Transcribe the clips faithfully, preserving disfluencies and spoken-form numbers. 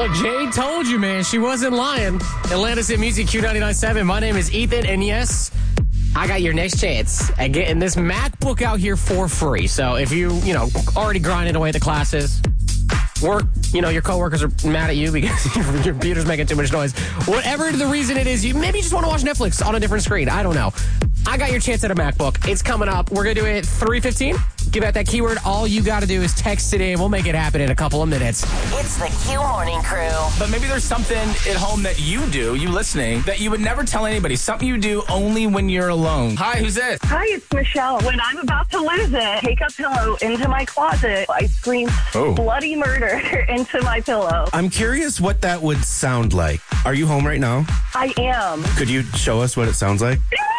Look, Jade told you, man. She wasn't lying. Atlanta's Hit Music Q ninety-nine point seven. My name is Ethan, and yes, I got your next chance at getting this MacBook out here for free. So if you, you know, already grinding away at the classes, work, you know, your coworkers are mad at you because your, your computer's making too much noise. Whatever the reason it is, you maybe you just want to watch Netflix on a different screen. I don't know. I got your chance at a MacBook. It's coming up. We're going to do it three fifteen. Give out that keyword. All you got to do is text it in. We'll make it happen in a couple of minutes. It's the Q Morning Crew. But maybe there's something at home that you do, you listening, that you would never tell anybody. Something you do only when you're alone. Hi, who's this? Hi, it's Michelle. When I'm about to lose it, take a pillow into my closet. I scream Oh. bloody murder into my pillow. I'm curious what that would sound like. Are you home right now? I am. Could you show us what it sounds like?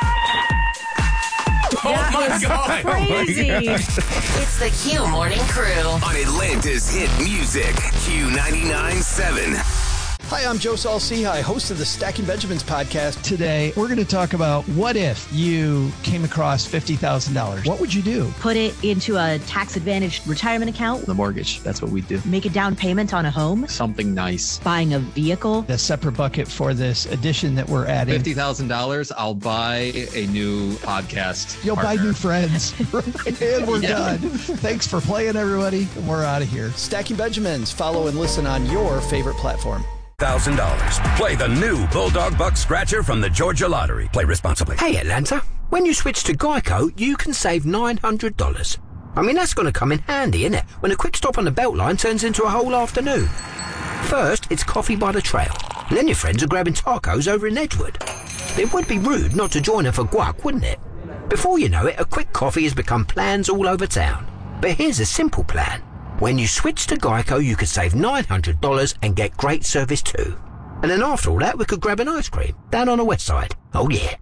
Oh, my God. Crazy. It's the Q Morning Crew. On Atlanta's Hit Music, Q ninety-nine point seven. Hi, I'm Joe Saul-Sehy, host of the Stacking Benjamins podcast. Today, we're going to talk about what if you came across fifty thousand dollars? What would you do? Put it into a tax-advantaged retirement account. The mortgage, that's what we do. Make a down payment on a home. Something nice. Buying a vehicle. A separate bucket for this addition that we're adding. fifty thousand dollars, I'll buy a new podcast. You'll partner. buy new friends. And we're Yeah. done. Thanks for playing, everybody. And we're out of here. Stacking Benjamins. Follow and listen on your favorite platform. one thousand dollars. Play the new Bulldog Buck Scratcher from the Georgia Lottery. Play responsibly. Hey, Atlanta. When you switch to Geico, you can save nine hundred dollars. I mean, that's going to come in handy, innit? When a quick stop on the Beltline turns into a whole afternoon. First, it's coffee by the trail. And then your friends are grabbing tacos over in Edgewood. It would be rude not to join them for guac, wouldn't it? Before you know it, a quick coffee has become plans all over town. But here's a simple plan. When you switch to Geico, you could save nine hundred dollars and get great service too. And then after all that, we could grab an ice cream down on the west side. Oh yeah.